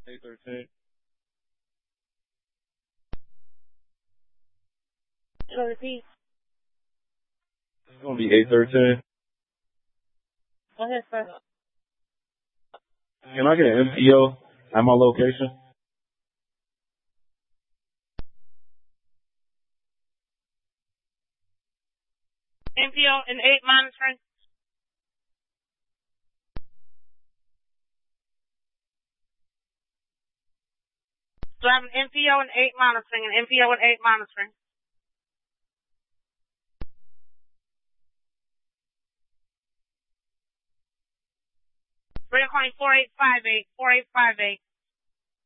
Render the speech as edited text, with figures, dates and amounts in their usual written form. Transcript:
813. Hello, repeat. This is gonna be 813. Go ahead, sir. Can I get an MPO at my location? MPO and 8 monitoring. So I have an MPO and 8 monitoring, and MPO and 8 monitoring. 3 4858, 4858.